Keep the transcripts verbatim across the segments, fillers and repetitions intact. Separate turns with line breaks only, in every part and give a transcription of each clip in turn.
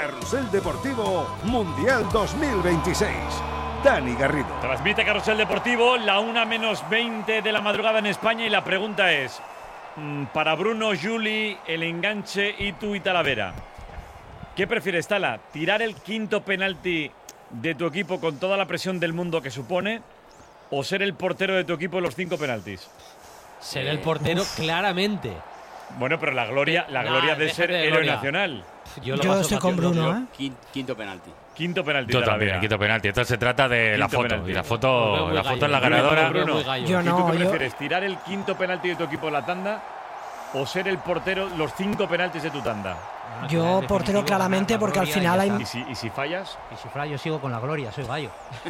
Carrusel Deportivo Mundial dos mil veintiséis. Dani Garrido.
Transmite Carrusel Deportivo, la una menos veinte de la madrugada en España, y la pregunta es, para Bruno, Juli, el enganche y tú y Talavera, ¿qué prefieres, Tala? ¿Tirar el quinto penalti de tu equipo con toda la presión del mundo que supone, o ser el portero de tu equipo en los cinco penaltis?
Ser el portero, uf, claramente.
Bueno, pero la gloria, la nah, gloria de ser de héroe nacional.
Yo, yo estoy con Bruno, ¿eh?
Quinto, quinto penalti.
Quinto penalti.
Yo también, quinto penalti. Esto se trata de quinto la foto. Penalti. Y la foto, la foto es la ganadora.
Bruno,
yo
¿y
no,
tú qué
yo...
prefieres? ¿Tirar el quinto penalti de tu equipo en la tanda o ser el portero los cinco penaltis de tu tanda?
Yo portero claramente, porque al final hay...
¿Y si, ¿Y si fallas?
Y si fallo, sigo con la gloria, soy gallo.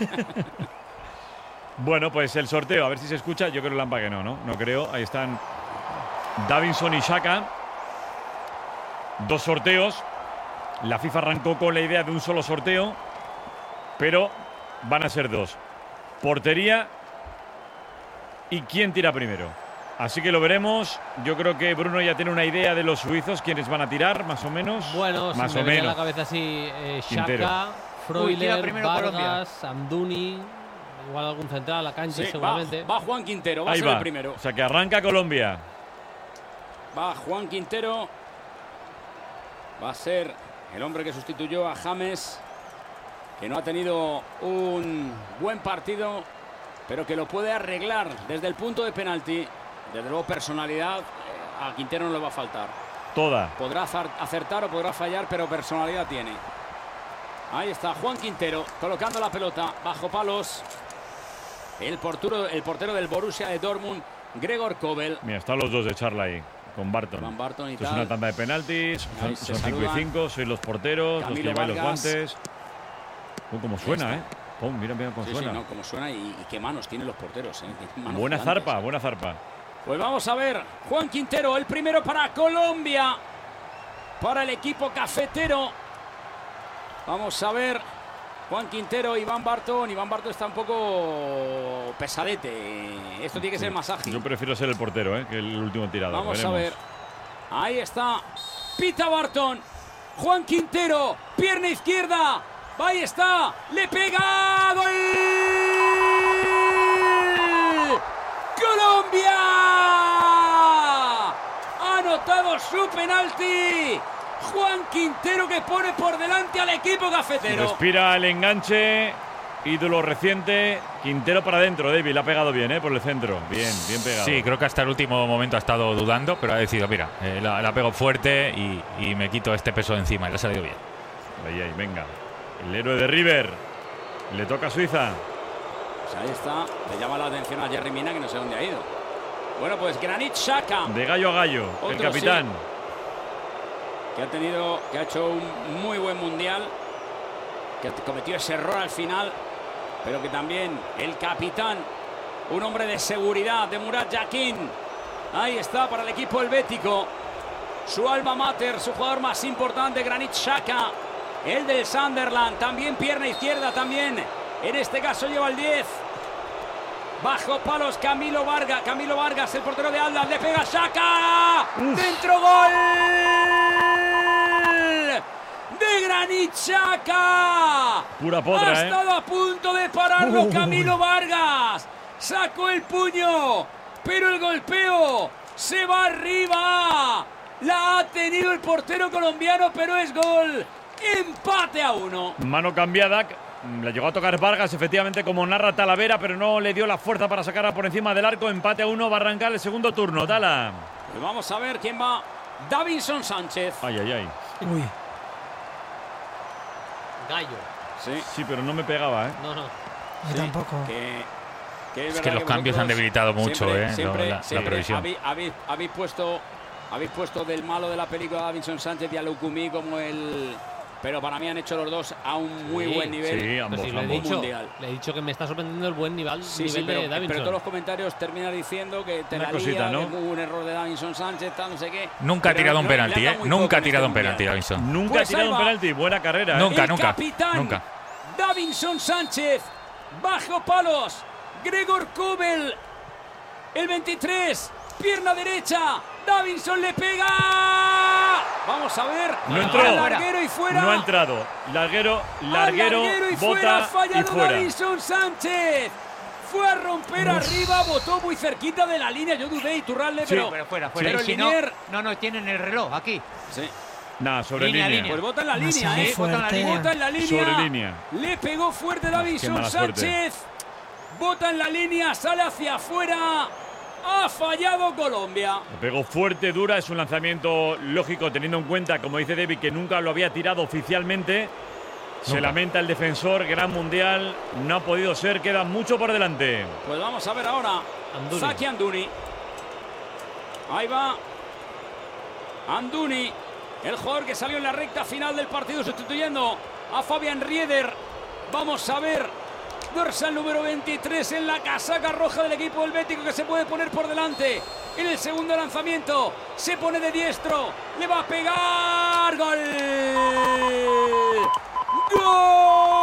Bueno, pues el sorteo, a ver si se escucha. Yo creo, Lampa, que no, ¿no? No creo. Ahí están Davinson y Xhaka. Dos sorteos. La FIFA arrancó con la idea de un solo sorteo, pero van a ser dos. Portería y quién tira primero. Así que lo veremos. Yo creo que Bruno ya tiene una idea de los suizos, quiénes van a tirar, más o menos.
Bueno,
más
si
o
me
menos.
la cabeza así, eh, Xhaka, Freuler, Vargas, Amdouni, igual algún central a la cancha, sí, seguramente.
Va, va Juan Quintero, va
Ahí
a ser
va.
el primero.
O sea que arranca Colombia.
Va Juan Quintero. Va a ser el hombre que sustituyó a James, que no ha tenido un buen partido, pero que lo puede arreglar desde el punto de penalti. Desde luego, personalidad a Quintero no le va a faltar.
Toda.
Podrá acertar o podrá fallar, pero personalidad tiene. Ahí está Juan Quintero colocando la pelota bajo palos. El portero, el portero del Borussia de Dortmund, Gregor Kobel.
Mira, están los dos de charla ahí. Con Barton.
Van Barton y
Esto
tal.
Es una tanda de penaltis. Son, son cinco y cinco. Sois los porteros, Camilo los que lleváis los guantes. Oh, como suena, ¿eh? Oh, mira, mira cómo
sí,
suena.
Sí, no, cómo suena y, y qué manos tienen los porteros, ¿eh?
Buena gigantes. zarpa, buena zarpa.
Pues vamos a ver. Juan Quintero, el primero para Colombia. Para el equipo cafetero. Vamos a ver. Juan Quintero, Iván Barton. Iván Barton está un poco pesadete. Esto tiene que
sí.
ser más ágil.
Yo prefiero ser el portero, ¿eh? Que el último tirado.
Vamos
Veremos.
a ver. Ahí está. Pita Barton. Juan Quintero. Pierna izquierda. Ahí está. Le pega. ¡Gol! ¡Colombia! Ha anotado su penalti. Juan Quintero, que pone por delante al equipo cafetero.
Respira el enganche. Ídolo reciente. Quintero para adentro. David le ha pegado bien, ¿eh? Por el centro. Bien, bien pegado.
Sí, creo que hasta el último momento ha estado dudando, pero ha decidido, mira, eh, la, la pego fuerte y, y me quito este peso de encima. Y le ha salido bien.
Ahí, ahí, venga. El héroe de River. Le toca a Suiza.
Pues ahí está. Le llama la atención a Yerry Mina, que no sé dónde ha ido. Bueno, pues Granit Xhaka.
De gallo a gallo. Otro, el capitán.
Sí, que ha tenido, que ha hecho un muy buen mundial. Que cometió ese error al final. Pero que también el capitán, un hombre de seguridad, de Murat Yakin. Ahí está para el equipo helvético. Su alma mater, su jugador más importante, Granit Xhaka. El del Sunderland, también pierna izquierda, también. En este caso lleva el diez. Bajo palos Camilo Vargas. Camilo Vargas, el portero de Atlas, le pega Xhaka. Uf. Dentro, gol de Granit Xhaka.
Pura potra,
ha estado
eh.
a punto de pararlo Camilo Vargas. Sacó el puño, pero el golpeo se va arriba. La ha tenido el portero colombiano, pero es gol. Empate a uno.
Mano cambiada. Le llegó a tocar Vargas, efectivamente, como narra Talavera, pero no le dio la fuerza para sacarla por encima del arco. Empate a uno, va a arrancar el segundo turno. Tala.
Pues vamos a ver quién va. Davinson Sánchez.
Ay, ay, ay.
Uy.
Gallo.
Sí.
Sí, pero no me pegaba, ¿eh?
No, no.
Yo
sí,
tampoco.
Que, que es
es que los que cambios han debilitado mucho,
siempre,
¿eh?
Siempre,
la,
siempre
la previsión.
Habéis, habéis, habéis, puesto, habéis puesto del malo de la película Davinson Sánchez y a Lukumi como el... Pero para mí han hecho los dos a un muy
sí,
buen nivel.
Sí, ambos,
sí,
ambos.
Le, he dicho,
mundial.
le he dicho que me está sorprendiendo el buen nivel,
Sí,
nivel
sí, pero,
de Davinson.
pero todos los comentarios terminan diciendo que te
Una
la
cosita,
lía,
¿no?
que hubo un error de Davinson Sánchez, tal, no sé qué.
Nunca ha
Pero
tirado un
no,
penalti,
le han
¿eh?
dado muy
Nunca
poco
ha
en
tirado
este
un penalti,
mundial.
Davinson.
Nunca
Pues
ha tirado
ahí
un
va.
penalti. Buena carrera, ¿eh?
Nunca,
el
nunca.
capitán
Nunca.
Davinson Sánchez, bajo palos, Gregor Kobel, el veintitrés, pierna derecha, Davinson le pega. Vamos a ver.
No entró.
Larguero y fuera.
No ha entrado. Larguero, larguero,
larguero y
bota
fuera. Ha fallado
y fuera.
Davinson Sánchez. Fue a romper Uf. arriba, botó muy cerquita de la línea. Yo dudé, Iturralde,
sí,
pero,
pero fuera, fuera.
Pero
si
Linier...
no, no, no, tienen el reloj aquí.
Sí.
Nada, sobre
línea,
línea.
línea.
Pues bota en la línea,
Más
¿eh?
fuerte.
Bota en la, bota en la línea.
Sobre línea.
Le pegó fuerte Davinson
mala
Sánchez. Bota en la línea, sale hacia afuera. Ha fallado Colombia.
Le pegó fuerte, dura. Es un lanzamiento lógico, teniendo en cuenta, como dice David, que nunca lo había tirado oficialmente. Se nunca. lamenta el defensor. Gran mundial. No ha podido ser. Queda mucho por delante.
Pues vamos a ver ahora.
Amdouni.
Zaki Amdouni. Ahí va. Amdouni. El jugador que salió en la recta final del partido sustituyendo a Fabian Rieder. Vamos a ver. Dorsal número veintitrés en la casaca roja del equipo helvético, que se puede poner por delante en el segundo lanzamiento. Se pone de diestro. Le va a pegar. Gol.